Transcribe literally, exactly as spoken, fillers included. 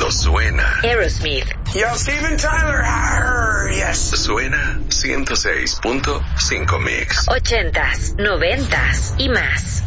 cuando suena Aerosmith. Yo, Steven Tyler. Arr, yes. Suena ciento seis punto cinco Mix. Ochentas, noventas y más.